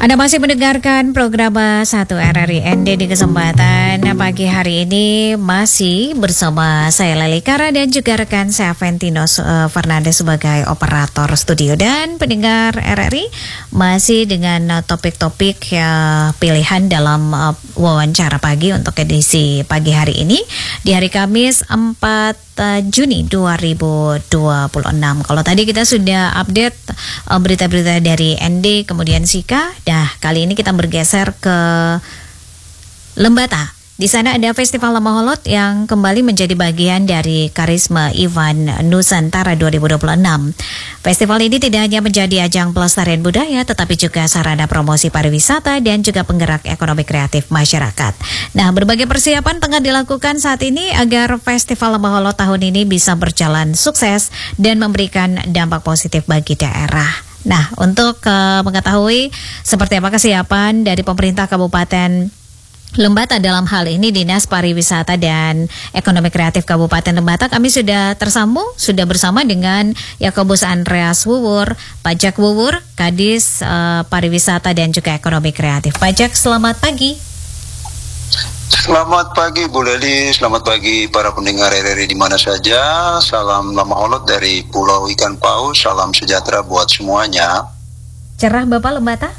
Anda masih mendengarkan program 1 RRI ND di kesempatan pagi hari ini masih bersama saya Leli Kara dan juga rekan saya Aventino Fernandes sebagai operator studio, dan pendengar RRI masih dengan topik-topik pilihan dalam wawancara pagi untuk edisi pagi hari ini di hari Kamis 4 Juni 2026. Kalau tadi kita sudah update berita-berita dari ND kemudian Sika. Nah, kali ini kita bergeser ke Lembata. Di sana ada Festival Lama Holot yang kembali menjadi bagian dari Karisma Event Nusantara 2026. Festival ini tidak hanya menjadi ajang pelestarian budaya, tetapi juga sarana promosi pariwisata dan juga penggerak ekonomi kreatif masyarakat. Nah, berbagai persiapan tengah dilakukan saat ini agar Festival Lama Holot tahun ini bisa berjalan sukses dan memberikan dampak positif bagi daerah. Nah, untuk mengetahui seperti apa kesiapan dari pemerintah Kabupaten Lembata dalam hal ini Dinas Pariwisata dan Ekonomi Kreatif Kabupaten Lembata, kami sudah bersama dengan Yakobus Andreas Wuwur, Pajak Wuwur, Kadis Pariwisata dan juga Ekonomi Kreatif. Pajak, selamat pagi. Selamat pagi Bu Leli, selamat pagi para pendengar RRI di mana saja. Salam Lama Holot dari Pulau Ikan Paus, salam sejahtera buat semuanya. Cerah Bapak Lembata?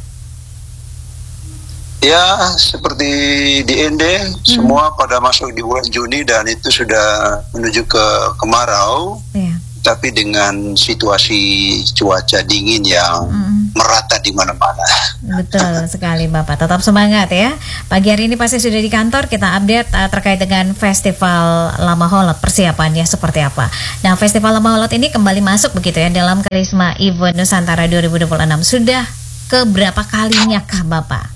Ya, seperti di ND, semua pada masuk di bulan Juni dan itu sudah menuju ke kemarau, tapi dengan situasi cuaca dingin yang merata di mana-mana. Betul sekali Bapak, tetap semangat ya. Pagi hari ini pasti sudah di kantor, kita update terkait dengan Festival Lama Holot, persiapannya seperti apa. Nah, Festival Lama Holot ini kembali masuk begitu ya dalam Karisma Event Nusantara 2026. Sudah ke berapa kalinya kah Bapak?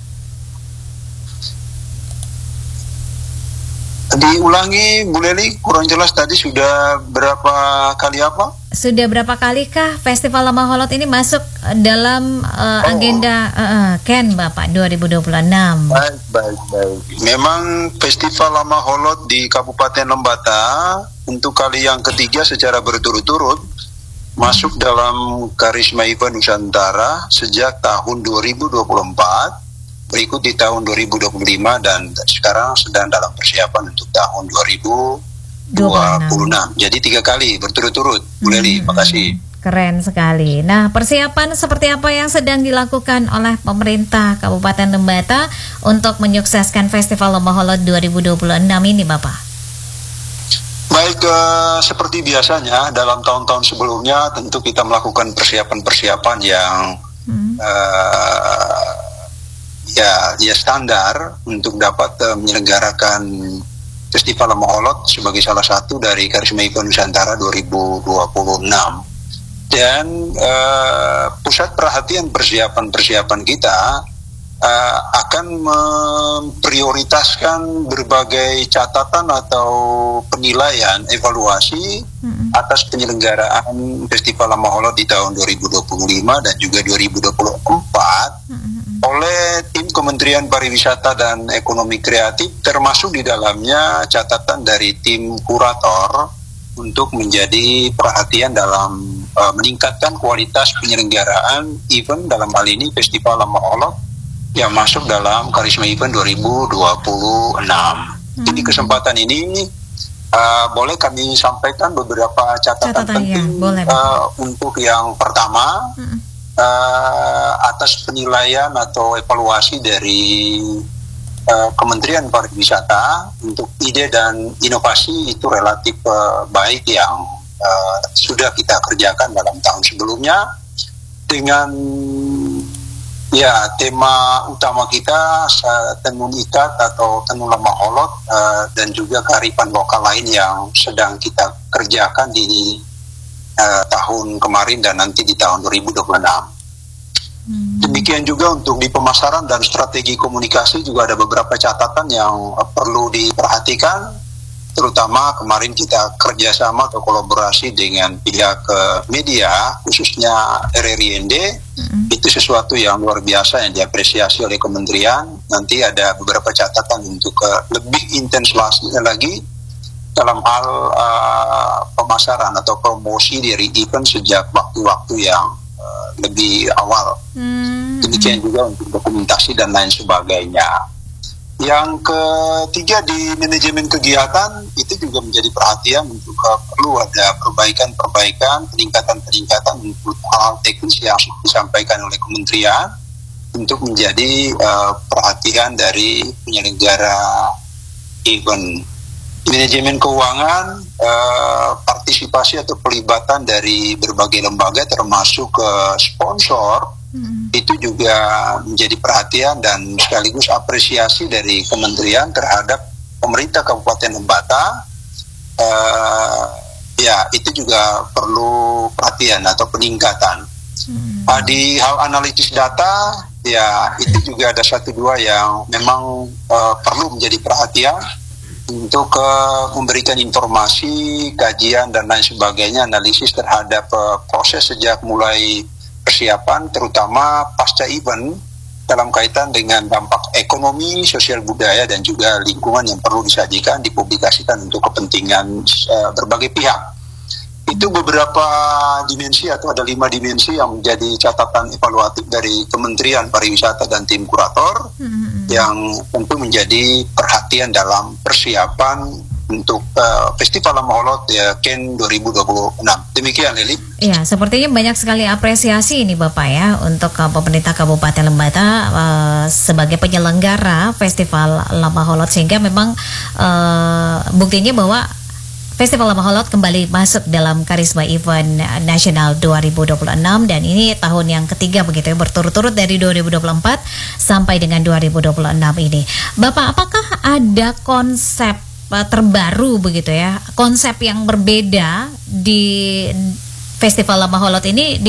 Diulangi Bu Leli, kurang jelas tadi sudah berapa kali apa? Sudah berapa kalikah Festival Lama Holot ini masuk dalam agenda KEN Bapak 2026? Baik. Memang Festival Lama Holot di Kabupaten Lembata untuk kali yang ketiga secara berturut-turut masuk dalam Karisma Event Nusantara sejak tahun 2024. Berikut di tahun 2025 dan sekarang sedang dalam persiapan untuk tahun 2026. Jadi 3 kali berturut-turut, Bu Leli. Makasih. Keren sekali. Nah, persiapan seperti apa yang sedang dilakukan oleh pemerintah Kabupaten Lembata untuk menyukseskan Festival Lama Holot 2026 ini, Bapak? Baik, seperti biasanya dalam tahun-tahun sebelumnya tentu kita melakukan persiapan-persiapan yang ya standar untuk dapat menyelenggarakan Festival Lama Holot sebagai salah satu dari Karisma Event Nusantara 2026. Dan pusat perhatian persiapan kita akan memprioritaskan berbagai catatan atau penilaian evaluasi atas penyelenggaraan Festival Lama Holot di tahun 2025 dan juga 2024 oleh tim Kementerian Pariwisata dan Ekonomi Kreatif, termasuk di dalamnya catatan dari tim kurator untuk menjadi perhatian dalam meningkatkan kualitas penyelenggaraan event, dalam hal ini Festival Lama Holot yang masuk dalam Karisma Event 2026. Di kesempatan ini boleh kami sampaikan beberapa catatan penting untuk yang pertama. Atas penilaian atau evaluasi dari Kementerian Pariwisata untuk ide dan inovasi itu relatif baik yang sudah kita kerjakan dalam tahun sebelumnya dengan tema utama kita tenun ikat atau tenun Lama Holot dan juga kearifan lokal lain yang sedang kita kerjakan di tahun kemarin dan nanti di tahun 2026. Demikian juga untuk di pemasaran dan strategi komunikasi juga ada beberapa catatan yang perlu diperhatikan, terutama kemarin kita kerjasama atau kolaborasi dengan pihak media, khususnya RRI ND. Itu sesuatu yang luar biasa yang diapresiasi oleh kementerian. Nanti ada beberapa catatan untuk lebih intens lagi dalam hal pemasaran atau promosi dari event sejak waktu-waktu yang lebih awal. Demikian juga untuk dokumentasi dan lain sebagainya. Yang ketiga, di manajemen kegiatan itu juga menjadi perhatian untuk perlu ada perbaikan-perbaikan, peningkatan-peningkatan untuk hal teknis yang disampaikan oleh kementerian untuk menjadi perhatian dari penyelenggara event. Manajemen keuangan, partisipasi atau pelibatan dari berbagai lembaga termasuk sponsor, itu juga menjadi perhatian dan sekaligus apresiasi dari kementerian terhadap pemerintah Kabupaten Lembata. Ya, itu juga perlu perhatian atau peningkatan. Di hal analisis data, ya itu juga ada 1-2 yang memang perlu menjadi perhatian untuk memberikan informasi, kajian dan lain sebagainya, analisis terhadap proses sejak mulai persiapan, terutama pasca event dalam kaitan dengan dampak ekonomi, sosial budaya dan juga lingkungan yang perlu disajikan, dipublikasikan untuk kepentingan berbagai pihak. Itu beberapa dimensi atau ada 5 dimensi yang menjadi catatan evaluatif dari Kementerian Pariwisata dan tim kurator yang tentu menjadi perhatian dalam persiapan untuk Festival Lamaholot Ken 2026. Demikian, Lili. Ya, sepertinya banyak sekali apresiasi ini Bapak ya untuk pemerintah Kabupaten Lembata sebagai penyelenggara Festival Lamaholot, sehingga memang buktinya bahwa Festival Lamaholot kembali masuk dalam Karisma Event Nasional 2026 dan ini tahun yang ketiga begitu ya, berturut-turut dari 2024 sampai dengan 2026 ini. Bapak, apakah ada konsep terbaru begitu ya, konsep yang berbeda di Festival Lamaholot ini